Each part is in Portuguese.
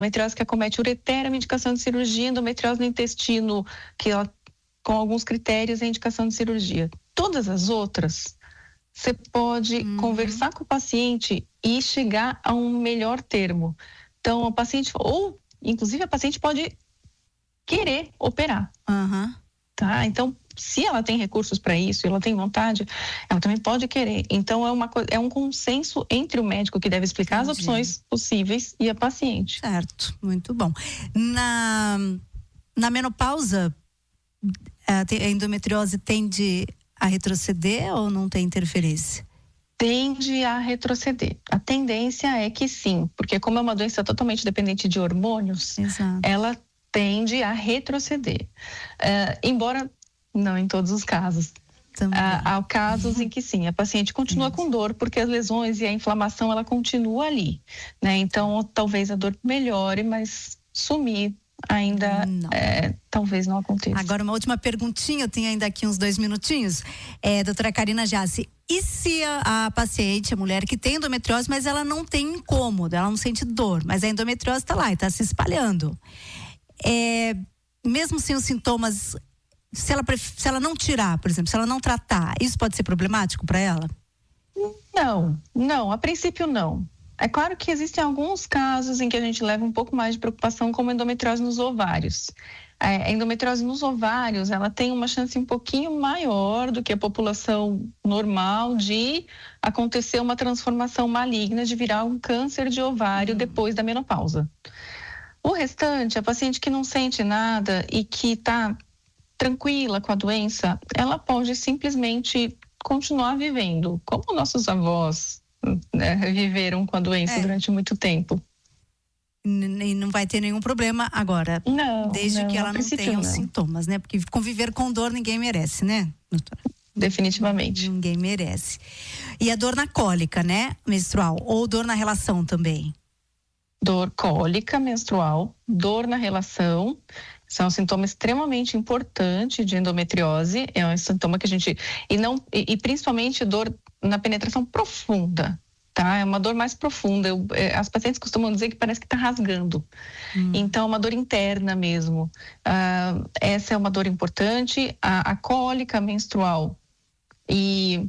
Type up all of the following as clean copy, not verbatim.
endometriose que acomete ureter, a indicação de cirurgia, endometriose no intestino, que ela, com alguns critérios, é indicação de cirurgia. Todas as outras, você pode conversar com o paciente e chegar a um melhor termo. Então, o paciente, ou inclusive a paciente pode querer operar. Tá? Então, se ela tem recursos para isso, ela tem vontade, ela também pode querer. Então, é um consenso entre o médico que deve explicar as opções possíveis e a paciente. Certo, muito bom. Na menopausa, a endometriose tende a retroceder ou não tem interferência? Tende a retroceder. A tendência é que sim, porque como é uma doença totalmente dependente de hormônios, ela tende a retroceder. Embora não em todos os casos. Há casos em que sim, a paciente continua com dor, porque as lesões e a inflamação, ela continua ali, né? Então, talvez a dor melhore, mas sumir ainda talvez não aconteça. Agora, uma última perguntinha, eu tenho ainda aqui uns 2 minutinhos. Doutora Karina Giassi, e se a paciente, a mulher que tem endometriose, mas ela não tem incômodo, ela não sente dor, mas a endometriose está lá e está se espalhando. Mesmo sem os sintomas, se ela não tirar, por exemplo, se ela não tratar, isso pode ser problemático para ela? Não, a princípio não. É claro que existem alguns casos em que a gente leva um pouco mais de preocupação, como a endometriose nos ovários. A endometriose nos ovários, ela tem uma chance um pouquinho maior do que a população normal de acontecer uma transformação maligna, de virar um câncer de ovário depois da menopausa. O restante, a paciente que não sente nada e que está tranquila com a doença, ela pode simplesmente continuar vivendo, como nossos avós, né, viveram com a doença durante muito tempo. E não vai ter nenhum problema agora, desde que ela não tenha os sintomas, né? Porque conviver com dor ninguém merece, né, doutora? Definitivamente. Ninguém merece. E a dor na cólica, né, menstrual, ou dor na relação também? Dor cólica menstrual, dor na relação, são um sintoma extremamente importante de endometriose, é um sintoma que a gente, e principalmente dor na penetração profunda, tá? É uma dor mais profunda, as pacientes costumam dizer que parece que está rasgando, então é uma dor interna mesmo, essa é uma dor importante, a cólica menstrual e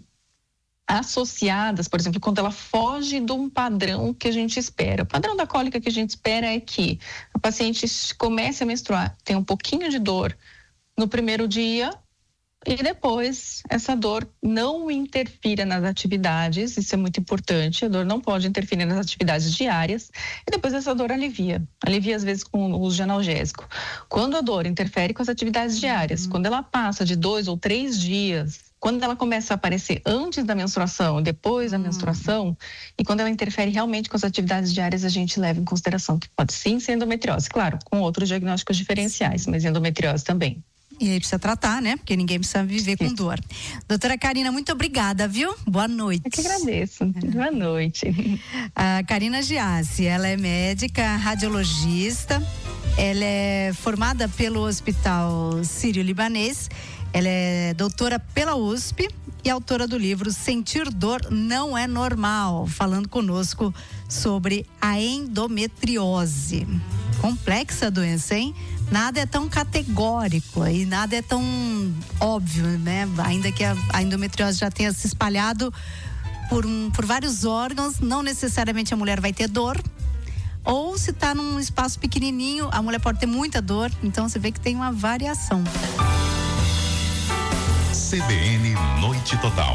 associadas, por exemplo, quando ela foge de um padrão que a gente espera. O padrão da cólica que a gente espera é que a paciente comece a menstruar, tem um pouquinho de dor no primeiro dia e depois essa dor não interfira nas atividades, isso é muito importante, a dor não pode interferir nas atividades diárias e depois essa dor alivia às vezes com o uso de analgésico. Quando a dor interfere com as atividades diárias, quando ela passa de 2 ou 3 dias, quando ela começa a aparecer antes da menstruação e depois da menstruação, e quando ela interfere realmente com as atividades diárias, a gente leva em consideração que pode sim ser endometriose, claro, com outros diagnósticos diferenciais, mas endometriose também. E aí precisa tratar, né? Porque ninguém precisa viver com dor. Doutora Karina, muito obrigada, viu? Boa noite. Eu que agradeço. Boa noite. A Karina Giassi, ela é médica, radiologista, ela é formada pelo Hospital Sírio-Libanês, ela é doutora pela USP e autora do livro Sentir Dor Não é Normal, falando conosco sobre a endometriose. Complexa a doença, hein? Nada é tão categórico e nada é tão óbvio, né? Ainda que a endometriose já tenha se espalhado por vários órgãos, não necessariamente a mulher vai ter dor. Ou se está num espaço pequenininho, a mulher pode ter muita dor. Então você vê que tem uma variação. CBN Noite Total.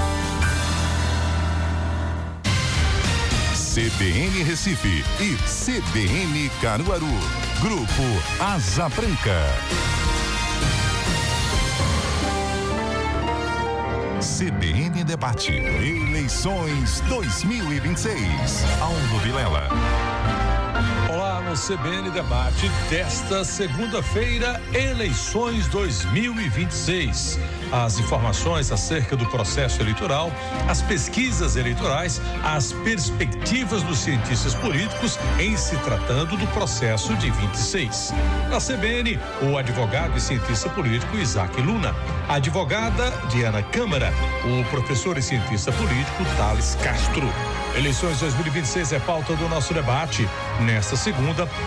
CBN Recife e CBN Caruaru. Grupo Asa Branca. CBN Debate. Eleições 2026. Aldo Vilela. Olá, no CBN Debate desta segunda-feira, eleições 2026. As informações acerca do processo eleitoral, as pesquisas eleitorais, as perspectivas dos cientistas políticos em se tratando do processo de 26. Na CBN, o advogado e cientista político Isaac Luna, a advogada Diana Câmara, o professor e cientista político Thales Castro. Eleições 2026 é pauta do nosso debate. Nesta segunda,